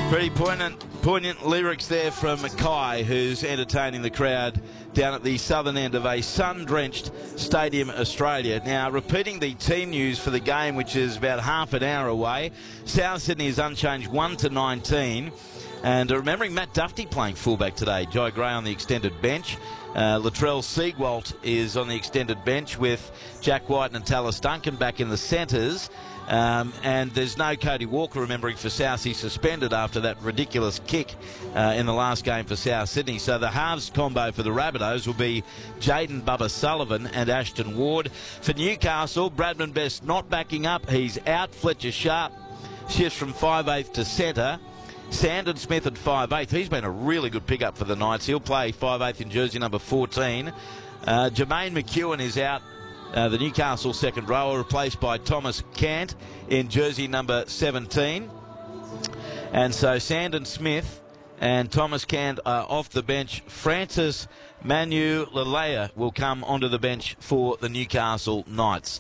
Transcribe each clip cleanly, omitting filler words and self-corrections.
Pretty poignant lyrics there from Mackay, who's entertaining the crowd down at the southern end of a sun-drenched Stadium Australia. Now, repeating the team news for the game, which is about half an hour away, South Sydney is unchanged 1-19. And remembering Matt Duffy playing fullback today, Jai Gray on the extended bench. Latrell Siegwalt is on the extended bench with Jack White and Tallis Duncan back in the centres. And there's no Cody Walker, remembering, for South. He's suspended after that ridiculous kick in the last game for South Sydney. So the halves combo for the Rabbitohs will be Jaden Bubba Sullivan and Ashton Ward. For Newcastle, Bradman Best not backing up. He's out. Fletcher Sharp shifts from 5'8" to centre. Sandon Smith at 5'8". He's been a really good pickup for the Knights. He'll play 5'8" in jersey number 14. Jermaine McEwen is out. The Newcastle second rower, replaced by Thomas Cant in jersey number 17. And so Sandon Smith and Thomas Cant are off the bench. Francis Manu Lalea will come onto the bench for the Newcastle Knights.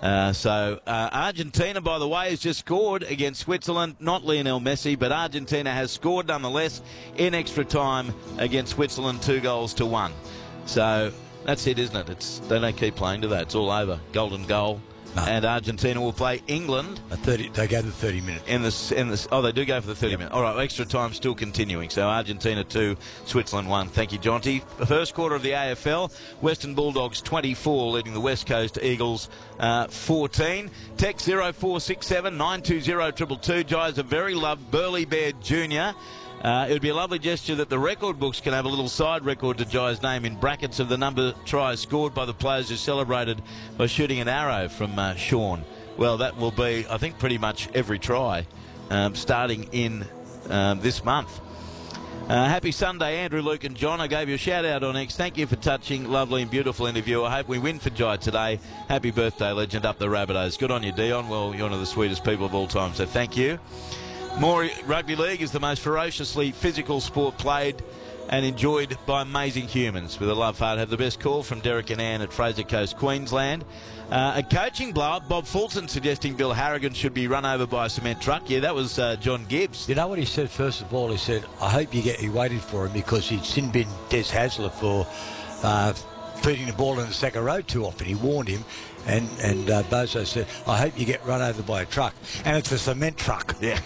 Argentina, by the way, has just scored against Switzerland. Not Lionel Messi, but Argentina has scored nonetheless in extra time against Switzerland, 2-1. So that's it, isn't it? They don't keep playing, do they? It's all over. Golden goal. No. And Argentina will play England. They go the 30 minutes. They do go for the 30 minutes. All right, extra time still continuing. So Argentina 2, Switzerland 1. Thank you, Jonty. The first quarter of the AFL, Western Bulldogs 24, leading the West Coast Eagles 14. Text 0467 920 222. Jai's a very loved Burley Bear Jr. It would be a lovely gesture that the record books can have a little side record to Jai's name in brackets of the number of tries scored by the players who celebrated by shooting an arrow from Sean. Well, that will be, I think, pretty much every try starting in this month. Happy Sunday, Andrew, Luke and John. I gave you a shout-out on X. Thank you for touching, lovely and beautiful interview. I hope we win for Jai today. Happy birthday, legend, up the Rabbitohs. Good on you, Dion. Well, you're one of the sweetest people of all time, so thank you. More rugby league is the most ferociously physical sport played and enjoyed by amazing humans. With a love heart, have the best call from Derek and Ann at Fraser Coast, Queensland. A coaching blow-up, Bob Fulton suggesting Bill Harrigan should be run over by a cement truck. Yeah, that was John Gibbs. You know what he said, first of all? He said, I hope he waited for him because he'd sin-bin Des Hasler for feeding the ball in the second row too often. He warned him. And Bozo said, I hope you get run over by a truck. And it's a cement truck. Yeah.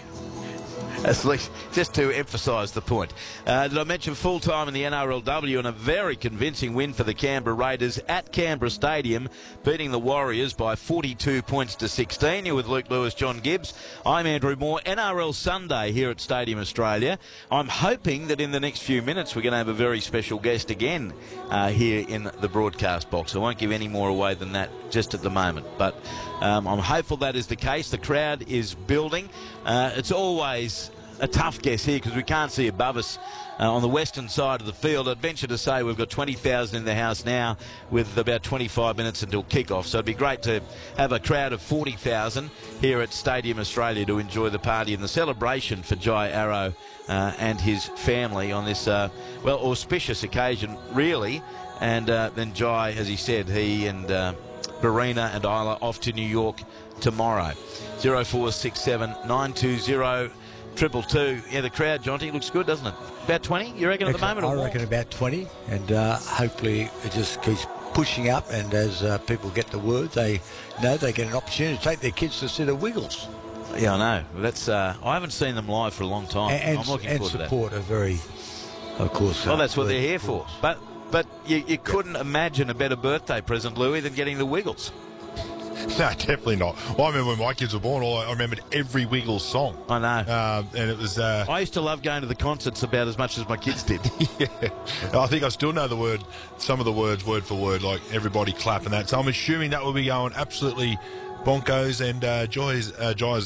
Just to emphasise the point. Did I mention full-time in the NRLW and a very convincing win for the Canberra Raiders at Canberra Stadium, beating the Warriors by 42 points to 16. You're with Luke Lewis, John Gibbs. I'm Andrew Moore. NRL Sunday here at Stadium Australia. I'm hoping that in the next few minutes we're going to have a very special guest again here in the broadcast box. I won't give any more away than that just at the moment, but I'm hopeful that is the case. The crowd is building. It's always a tough guess here because we can't see above us on the western side of the field. I'd venture to say we've got 20,000 in the house now with about 25 minutes until kick-off. So it'd be great to have a crowd of 40,000 here at Stadium Australia to enjoy the party and the celebration for Jai Arrow and his family on this, auspicious occasion, really. And then Jai, as he said, he and Barina and Isla off to New York tomorrow. 0467 920 222. Yeah, the crowd, Jonty, looks good, doesn't it? About 20, you reckon, at the moment? I reckon about 20, and hopefully it just keeps pushing up, and as people get the word, they know they get an opportunity to take their kids to see the Wiggles. Yeah, I know. That's I haven't seen them live for a long time. I'm looking forward to that. And support a very, of course... Well, that's what they're here for. But you couldn't imagine a better birthday present, Louis, than getting the Wiggles. No, definitely not. Well, I remember when my kids were born, I remembered every Wiggles song. I know. And it was... I used to love going to the concerts about as much as my kids did. Yeah. I think I still know some of the words word for word, like everybody clap and that. So I'm assuming that will be going absolutely bonkers, and Jai's